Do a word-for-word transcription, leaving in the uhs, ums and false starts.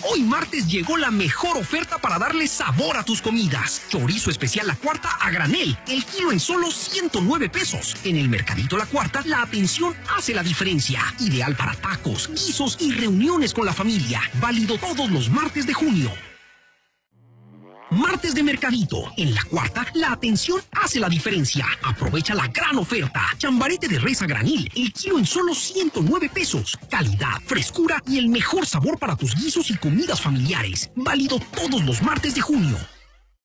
Hoy martes llegó la mejor oferta para darle sabor a tus comidas. Chorizo especial La Cuarta a granel, el kilo en solo ciento nueve pesos. En el Mercadito La Cuarta, la atención hace la diferencia. Ideal para tacos, guisos y reuniones con la familia. Válido todos los martes de junio. Martes de Mercadito. En La Cuarta, la atención hace la diferencia. Aprovecha la gran oferta. Chambarete de res a granil, el kilo en solo ciento nueve pesos. Calidad, frescura y el mejor sabor para tus guisos y comidas familiares. Válido todos los martes de junio.